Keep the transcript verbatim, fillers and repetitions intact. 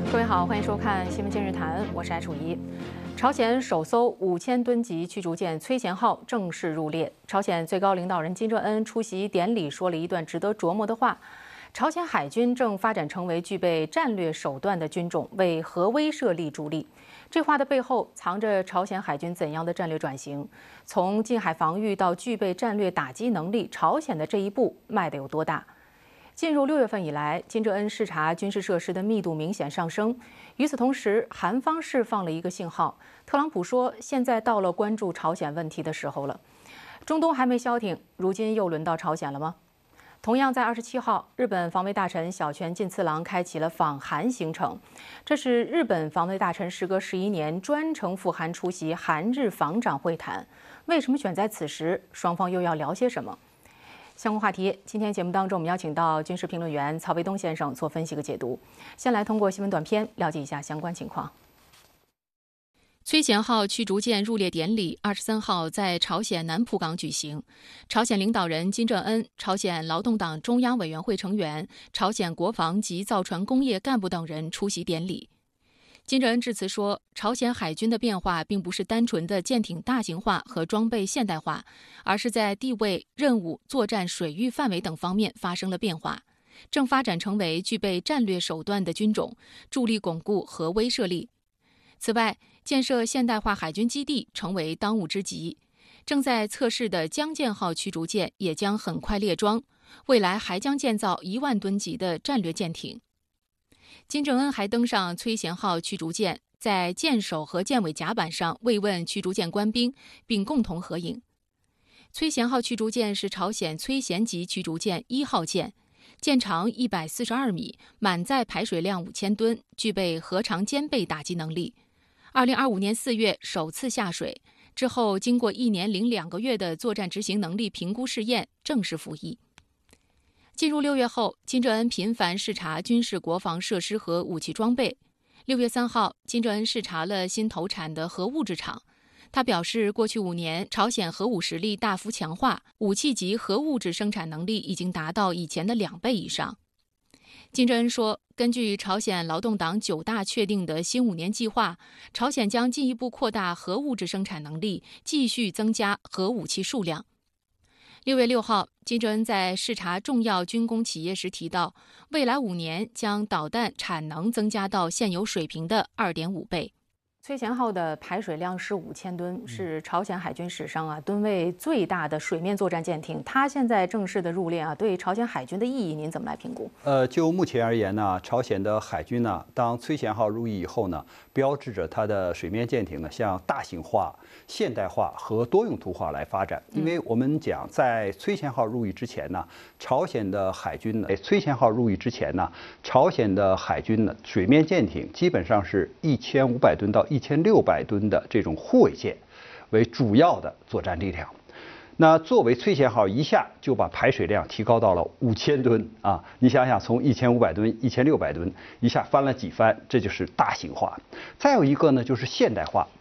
各位好，欢迎收看《新闻今日谈》，我是艾楚怡。朝鲜首艘五千吨级驱逐舰“崔贤号”正式入列。朝鲜最高领导人金正恩出席典礼，说了一段值得琢磨的话：朝鲜海军正发展成为具备战略手段的军种，为核威慑力助力。这话的背后藏着朝鲜海军怎样的战略转型？从近海防御到具备战略打击能力，朝鲜的这一步迈得有多大？进入六月份以来，金正恩视察军事设施的密度明显上升。与此同时，韩方释放了一个信号，特朗普说，现在到了关注朝鲜问题的时候了。中东还没消停，如今又轮到朝鲜了吗？同样在二十七号，日本防卫大臣小泉进次郎开启了访韩行程。这是日本防卫大臣时隔十一年专程赴韩出席韩日防长会谈。为什么选在此时？双方又要聊些什么？相关话题，今天节目当中我们邀请到军事评论员曹维东先生做分析和解读。先来通过新闻短片了解一下相关情况。崔贤号驱逐舰入列典礼二十三号在朝鲜南浦港举行，朝鲜领导人金正恩、朝鲜劳动党中央委员会成员、朝鲜国防及造船工业干部等人出席典礼。金正恩致辞说，朝鲜海军的变化并不是单纯的舰艇大型化和装备现代化，而是在地位、任务、作战水域范围等方面发生了变化，正发展成为具备战略手段的军种，助力巩固核威慑力。此外，建设现代化海军基地成为当务之急。正在测试的江舰号驱逐舰也将很快列装，未来还将建造一万吨级的战略舰艇。金正恩还登上崔贤号驱逐舰，在舰首和舰尾甲板上慰问驱逐舰官兵，并共同合影。崔贤号驱逐舰是朝鲜崔贤级驱逐舰一号舰，舰长一百四十二米，满载排水量五千吨，具备核常兼备打击能力。二零二五年四月首次下水之后，经过一年零两个月的作战执行能力评估试验，正式服役。进入六月后，金正恩频繁视察军事国防设施和武器装备。六月三号，金正恩视察了新投产的核物质厂。他表示，过去五年，朝鲜核武实力大幅强化，武器级核物质生产能力已经达到以前的两倍以上。金正恩说，根据朝鲜劳动党九大确定的新五年计划，朝鲜将进一步扩大核物质生产能力，继续增加核武器数量。六月六号，金正恩在视察重要军工企业时提到，未来五年将导弹产能增加到现有水平的 二点五倍。崔贤号的排水量是五千吨，是朝鲜海军史上啊吨位最大的水面作战舰艇。它现在正式的入列啊，对朝鲜海军的意义您怎么来评估？ 呃，就目前而言呢，朝鲜的海军呢，当崔贤号入役以后呢，标志着它的水面舰艇呢向大型化、现代化和多用途化来发展。因为我们讲，在崔贤号入役之前呢，朝鲜的海军呢，崔贤号入役之前呢，朝鲜的海军呢，水面舰艇基本上是一千五百吨到一千六百吨的这种护卫舰为主要的作战力量。那作为崔贤号一下就把排水量提高到了五千吨啊！你想想，从一千五百吨、一千六百吨一下翻了几番，这就是大型化。再有一个呢，就是现代化。